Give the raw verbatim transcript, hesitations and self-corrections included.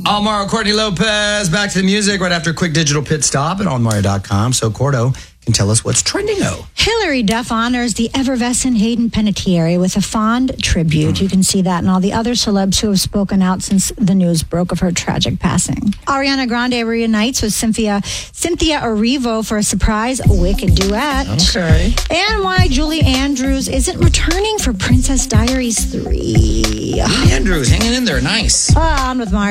Almaro Courtney Lopez, back to the music right after a quick digital pit stop at almaro dot com. So Cordo can tell us what's trending. Oh, Hilary Duff honors the effervescent Hayden Panettiere with a fond tribute. Mm. You can see that and all the other celebs who have spoken out since the news broke of her tragic passing. Ariana Grande reunites with Cynthia Cynthia Erivo for a surprise Wicked duet. Okay. And why Julie Andrews isn't returning for Princess Diaries three. Andrews hanging in there, nice. On with Mario.